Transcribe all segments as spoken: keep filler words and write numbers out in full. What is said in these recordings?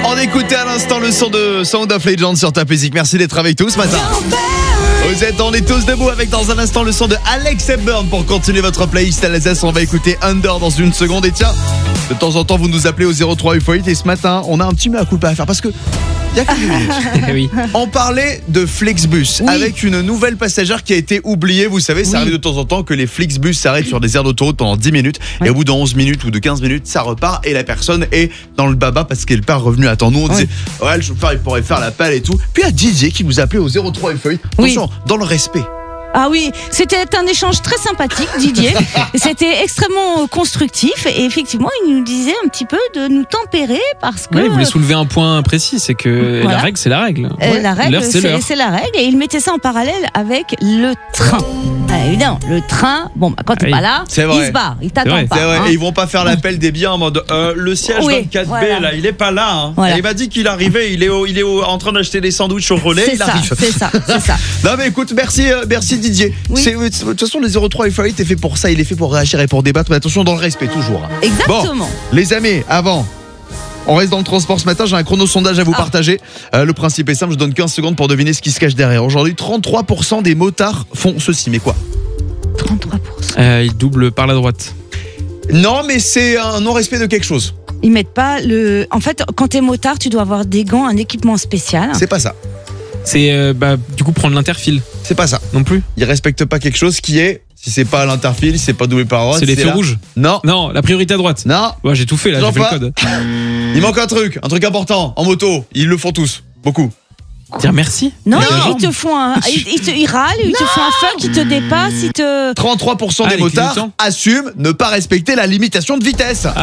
On écoutait à l'instant le son de Sound of Legends sur Top Music. Merci d'être avec tous ce matin. Vous êtes, on est tous debout avec dans un instant le son de Alex Hepburn pour continuer votre playlist à L S S. On va écouter Under dans une seconde. Et tiens, de temps en temps vous nous appelez au zéro trois huit huit. Et ce matin on a un petit mea culpa à faire parce que il y a quelques minutes, oui. on parlait de Flixbus, oui, avec une nouvelle passagère qui a été oubliée. Vous savez, ça oui. arrive de temps en temps que les Flixbus s'arrêtent sur des aires d'autoroute pendant dix minutes, oui. et au bout de onze minutes ou de quinze minutes, ça repart et la personne est dans le baba parce qu'elle n'est pas revenue à temps. Nous, on oui. disait, ouais, le chauffeur, il pourrait faire l'appel et tout. Puis il y a Didier qui vous appelait au zéro trois huit huit. Attention, oui. dans le respect. Ah oui, c'était un échange très sympathique, Didier. C'était extrêmement constructif et effectivement, il nous disait un petit peu de nous tempérer parce que... Oui, il voulait soulever un point précis, c'est que voilà. la règle, c'est la règle. Euh, ouais. La règle, l'heure, c'est, c'est, c'est la règle et il mettait ça en parallèle avec le train. Ah, évidemment, le train, bon, bah, quand t'es ah, pas là, il se barre, il t'attend c'est pas. C'est vrai. Hein. Et ils vont pas faire l'appel des biens en mode euh, le siège oui, vingt-quatre B, voilà. là, il est pas là. Hein. Voilà. Il m'a dit qu'il arrivait, il est, au, il est au, en train d'acheter des sandwichs au relais, c'est il ça, arrive. C'est ça, c'est ça. Non mais écoute, merci, euh, merci Didier. Oui. C'est, de toute façon, le zéro trois huit huit est fait pour ça, il est fait pour réagir et pour débattre, mais attention dans le respect toujours. Exactement. Bon, les amis, avant. On reste dans le transport ce matin, j'ai un chrono sondage à vous ah. partager. Euh, le principe est simple, je donne quinze secondes pour deviner ce qui se cache derrière. Aujourd'hui, trente-trois pour cent des motards font ceci, mais quoi ? trente-trois pour cent. Euh, ils doublent par la droite. Non, mais c'est un non-respect de quelque chose. Ils mettent pas le... En fait, quand t'es motard, tu dois avoir des gants, un équipement spécial. C'est pas ça. C'est euh, bah, du coup prendre l'interfile. C'est pas ça. Non plus. Ils respectent pas quelque chose qui est... Si c'est pas l'interfile, si c'est pas doublé par la droite. C'est les feux là. rouges. Non. Non, la priorité à droite. Non. Ouais, j'ai tout fait là, j'ai fait pas. le code. Il manque un truc, un truc important. En moto, ils le font tous. Beaucoup. Dire merci. Non, non, ils te font un, ils, ils, te, ils râlent, ils non. te font un fuck, ils te dépassent, ils te... trente-trois pour cent ah, des motards assument ne pas respecter la limitation de vitesse. Ah.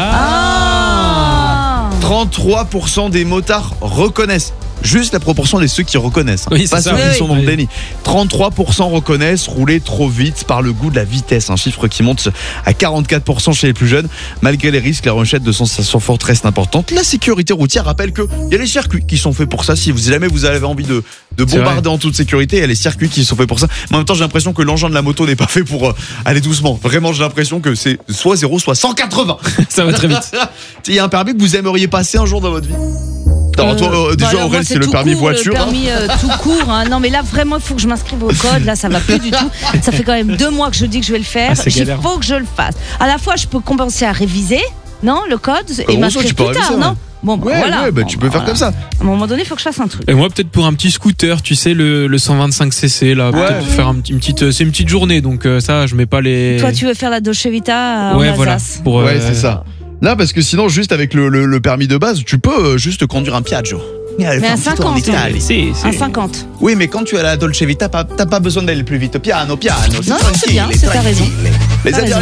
Ah. trente-trois pour cent des motards reconnaissent. Juste la proportion de ceux qui reconnaissent. Oui, pas c'est ceux ça. qui Oui, sont oui. dans le déni. trente-trois pour cent reconnaissent rouler trop vite par le goût de la vitesse. Un chiffre qui monte à quarante-quatre pour cent chez les plus jeunes. Malgré les risques, la recherche de sensations fortes reste importante. La sécurité routière rappelle qu'il y a les circuits qui sont faits pour ça. Si vous jamais vous avez envie de, de bombarder en toute sécurité, il y a les circuits qui sont faits pour ça. Mais en même temps, j'ai l'impression que l'engin de la moto n'est pas fait pour euh, aller doucement. Vraiment, j'ai l'impression que c'est soit zéro, soit cent quatre-vingts. Ça va très vite. Il y a un permis que vous aimeriez passer un jour dans votre vie? Alors, toi, euh, déjà, voilà, Aurel, moi, c'est, c'est le permis court, voiture. Le permis euh, tout court. Hein. Non, mais là, vraiment, il faut que je m'inscrive au code. Là, ça va plus du tout. Ça fait quand même deux mois que je dis que je vais le faire. Ah, il faut que je le fasse. À la fois, je peux commencer à réviser, non, le code, et bon, m'inscrire plus tard, non? Bon, bah, ouais, voilà. ouais, bah, tu bon, peux bah, faire voilà. comme ça. À un moment donné, il faut que je fasse un truc. Et moi, peut-être pour un petit scooter, tu sais, le, le cent vingt-cinq cc, là, ouais, peut-être ouais. faire un, une petite, c'est une petite journée, donc euh, ça, je mets pas les. Toi, tu veux faire la Dolce Vita en ouais, Alsace. voilà. Pour, euh, ouais, c'est ça. Là, parce que sinon, juste avec le, le, le permis de base, tu peux euh, juste conduire un Piaggio. Mais à cinquante. C'est, c'est... À cinquante. Oui, mais quand tu as la Dolce Vita, t'as pas besoin d'aller plus vite. Piano, piano. Non, non, c'est bien, c'est ta raison. Les amis,